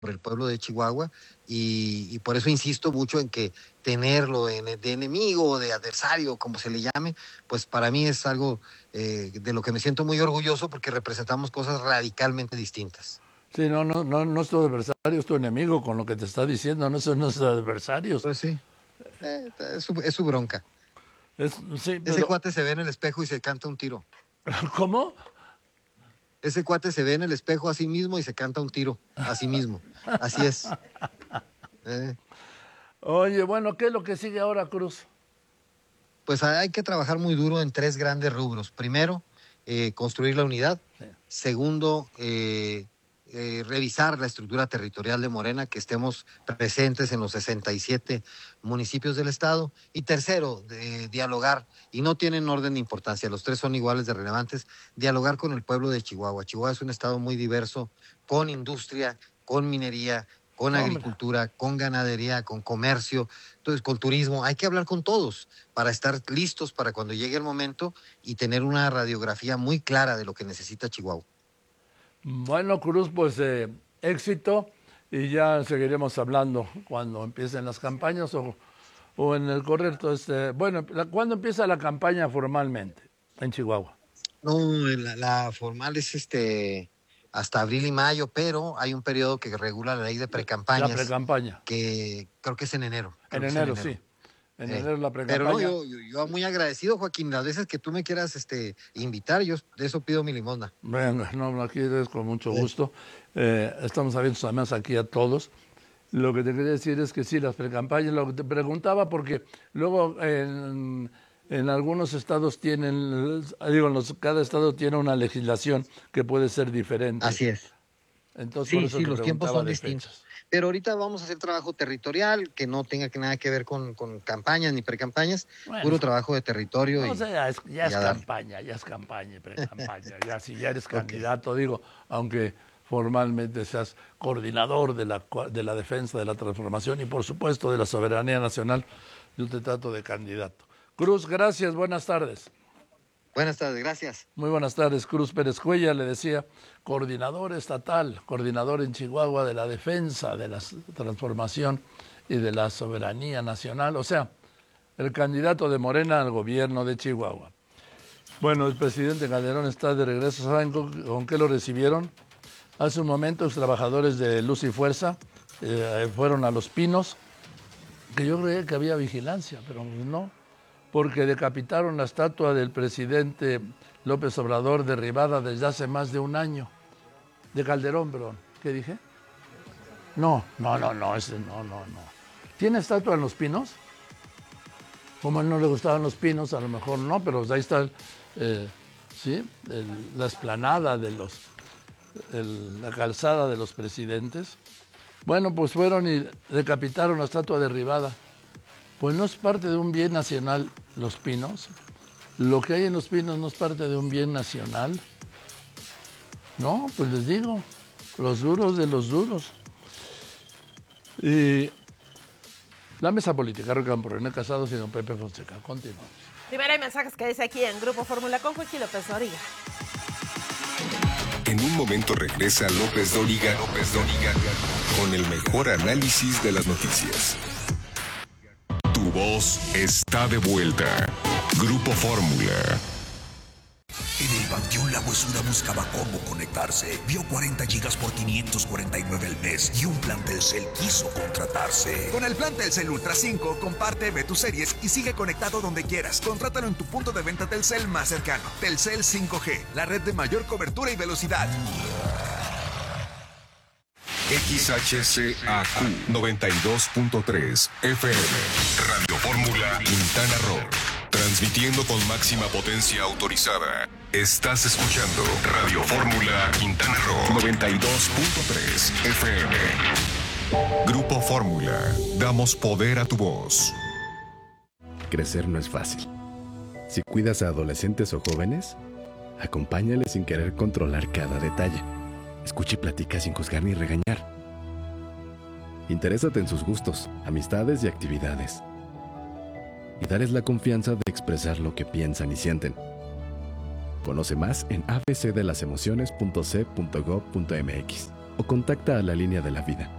el pueblo de Chihuahua y por eso insisto mucho en que tenerlo de enemigo o de adversario, como se le llame, pues para mí es algo de lo que me siento muy orgulloso porque representamos cosas radicalmente distintas. Sí, no es tu adversario, es tu enemigo con lo que te está diciendo, no son nuestros adversarios. Pues sí, es su bronca. Sí, Ese cuate se ve en el espejo y se canta un tiro. ¿Cómo? Ese cuate se ve en el espejo a sí mismo y se canta un tiro a sí mismo. Así es. Oye, bueno, ¿qué es lo que sigue ahora, Cruz? Pues hay que trabajar muy duro en 3 grandes rubros. Primero, construir la unidad. Sí. Segundo, revisar la estructura territorial de Morena, que estemos presentes en los 67 municipios del estado. Y tercero, dialogar, y no tienen orden de importancia, los 3 son iguales de relevantes, dialogar con el pueblo de Chihuahua. Chihuahua es un estado muy diverso, con industria, con minería, con agricultura, con ganadería, con comercio, entonces con turismo. Hay que hablar con todos para estar listos para cuando llegue el momento y tener una radiografía muy clara de lo que necesita Chihuahua. Bueno, Cruz, pues éxito y ya seguiremos hablando cuando empiecen las campañas o en el correcto. Bueno, ¿cuándo empieza la campaña formalmente en Chihuahua? No, la formal es hasta abril y mayo, pero hay un periodo que regula la ley de precampañas. La precampaña. Que creo que es en enero. En enero, sí. En enero la precampaña. Pero no, yo muy agradecido, Joaquín, las veces que tú me quieras invitar, yo de eso pido mi limosna. Venga, no, aquí es con mucho gusto. Estamos abiertos además aquí a todos. Lo que te quería decir es que sí, las precampañas, lo que te preguntaba, porque luego en algunos estados cada estado tiene una legislación que puede ser diferente. Así es. Entonces, por eso sí, los tiempos son distintos. Pero ahorita vamos a hacer trabajo territorial que no tenga nada que ver con campañas ni precampañas, puro trabajo de territorio. No, ya es campaña y precampaña. Si ya eres candidato, digo, aunque formalmente seas coordinador de la defensa de la transformación y por supuesto de la soberanía nacional, yo te trato de candidato. Cruz, gracias, buenas tardes. Buenas tardes, gracias. Muy buenas tardes, Cruz Pérez Cuellar, le decía, coordinador estatal, coordinador en Chihuahua de la defensa de la transformación y de la soberanía nacional, o sea, el candidato de Morena al gobierno de Chihuahua. Bueno, el presidente Calderón está de regreso, ¿saben con qué lo recibieron? Hace un momento los trabajadores de Luz y Fuerza fueron a Los Pinos, que yo creía que había vigilancia, pero no, porque decapitaron la estatua del presidente López Obrador derribada desde hace más de un año. De Calderón, perdón. ¿Qué dije? No. ¿Tiene estatua en Los Pinos? Como a él no le gustaban los pinos, a lo mejor no, pero ahí está la explanada de la calzada de los presidentes. Bueno, pues fueron y decapitaron la estatua derribada. Pues no es parte de un bien nacional Los Pinos. Lo que hay en Los Pinos no es parte de un bien nacional. No, pues les digo, los duros de los duros. Y la mesa política, Ricardo René Casados y don Pepe Fonseca. Continuamos. Primero hay mensajes que dice aquí en Grupo Fórmula con Joaquín López Dóriga. En un momento regresa López Dóriga con el mejor análisis de las noticias. Tu voz está de vuelta. Grupo Fórmula. En el Panteón La Huesura buscaba cómo conectarse. Vio 40 gigas por 549 al mes y un plan Telcel quiso contratarse. Con el plan Telcel Ultra 5, comparte, ve tus series y sigue conectado donde quieras. Contrátalo en tu punto de venta Telcel más cercano. Telcel 5G, la red de mayor cobertura y velocidad. XHCAQ 92.3 FM. Radio Fórmula Quintana Roo. Transmitiendo con máxima potencia autorizada. Estás escuchando Radio Fórmula Quintana Roo 92.3 FM. Grupo Fórmula. Damos poder a tu voz. Crecer no es fácil. Si cuidas a adolescentes o jóvenes, acompáñales sin querer controlar cada detalle. Escucha y platica sin juzgar ni regañar. Interésate en sus gustos, amistades y actividades. Y dales la confianza de expresar lo que piensan y sienten. Conoce más en abcdelasemociones.c.gov.mx. o contacta a la línea de la vida